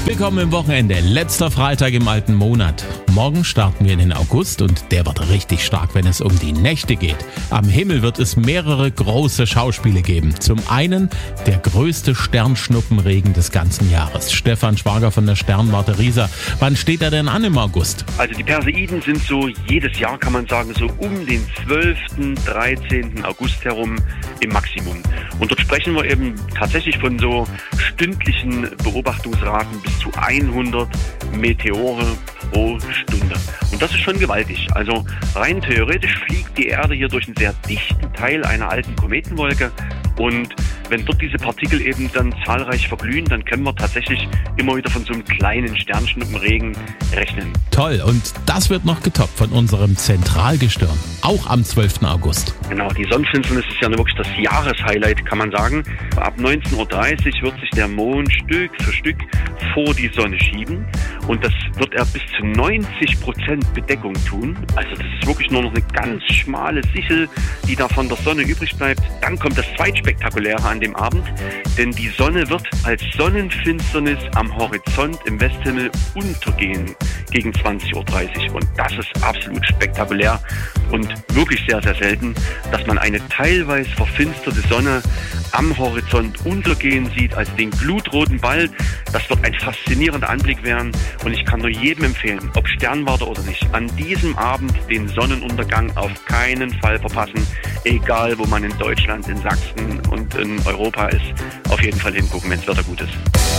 Willkommen im Wochenende, letzter Freitag im alten Monat. Morgen starten wir in den August und der wird richtig stark, wenn es um die Nächte geht. Am Himmel wird es mehrere große Schauspiele geben. Zum einen der größte Sternschnuppenregen des ganzen Jahres. Stefan Schwager von der Sternwarte Riesa. Wann steht er denn an im August? Also die Perseiden sind so jedes Jahr, kann man sagen, so um den 12., 13. August herum im Maximum. Und dort sprechen wir eben tatsächlich von so stündlichen Beobachtungsraten bis zu 100 Meteore pro Stunde. Und das ist schon gewaltig. Also rein theoretisch fliegt die Erde hier durch einen sehr dichten Teil einer alten Kometenwolke. Und wenn dort diese Partikel eben dann zahlreich verglühen, dann können wir tatsächlich immer wieder von so einem kleinen Sternschnuppenregen rechnen. Toll, und das wird noch getoppt von unserem Zentralgestirn, auch am 12. August. Genau, die Sonnenfinsternis ist ja wirklich das Jahreshighlight, kann man sagen. Ab 19.30 Uhr wird sich der Mond Stück für Stück vor die Sonne schieben. Und das wird er bis zu 90% Bedeckung tun. Also das ist wirklich nur noch eine ganz schmale Sichel, die da von der Sonne übrig bleibt. Dann kommt das Zweitspektakuläre an dem Abend, denn die Sonne wird als Sonnenfinsternis am Horizont im Westhimmel untergehen gegen 20.30 Uhr. Und das ist absolut spektakulär und wirklich sehr, sehr selten, dass man eine teilweise verfinsterte Sonne am Horizont untergehen sieht, als den glutroten Ball. Das wird ein faszinierender Anblick werden und ich kann nur jedem empfehlen, ob Sternwarte oder nicht, an diesem Abend den Sonnenuntergang auf keinen Fall verpassen, egal wo man in Deutschland, in Sachsen und in Europa ist, auf jeden Fall hingucken, wenn das Wetter gut ist.